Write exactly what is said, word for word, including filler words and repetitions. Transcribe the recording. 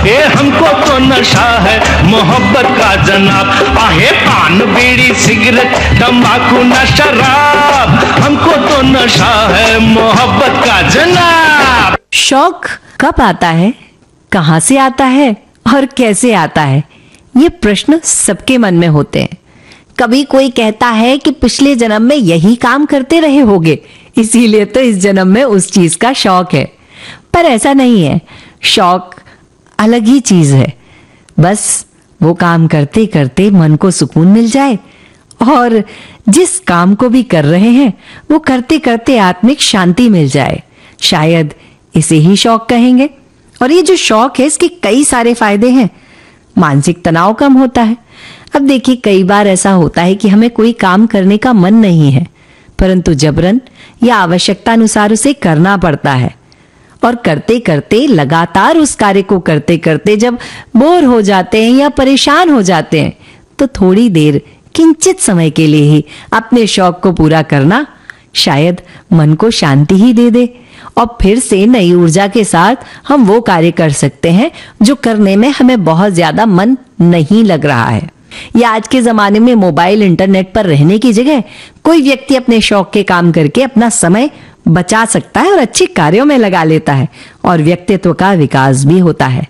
आहे हमको तो नशा है मोहब्बत का जनाब, आहे पान बीड़ी सिगरेट तंबाकू न शराब, हमको तो नशा है मोहब्बत का जनाब। शौक कब आता है, कहां से आता है और कैसे आता है, ये प्रश्न सबके मन में होते हैं। कभी कोई कहता है कि पिछले जन्म में यही काम करते रहे होगे, इसीलिए तो इस जन्म में उस चीज का शौक है। पर ऐसा नहीं है, शौक अलग ही चीज है। बस वो काम करते करते मन को सुकून मिल जाए और जिस काम को भी कर रहे हैं वो करते करते आत्मिक शांति मिल जाए, शायद इसे ही शौक कहेंगे। और ये जो शौक है इसके कई सारे फायदे हैं। मानसिक तनाव कम होता है। अब देखिए, कई बार ऐसा होता है कि हमें कोई काम करने का मन नहीं है, परंतु जबरन या आवश्यकता अनुसार उसे करना पड़ता है। और करते करते, लगातार उस कार्य को करते करते जब बोर हो जाते हैं या परेशान हो जाते हैं, तो थोड़ी देर, किंचित समय के लिए ही अपने शौक को पूरा करना शायद मन को शांति ही दे दे और फिर से नई ऊर्जा के साथ हम वो कार्य कर सकते हैं जो करने में हमें बहुत ज्यादा मन नहीं लग रहा है। या आज के जमाने में मोबाइल इंटरनेट पर रहने की जगह कोई व्यक्ति अपने शौक के काम करके अपना समय बचा सकता है और अच्छे कार्यों में लगा लेता है और व्यक्तित्व का विकास भी होता है।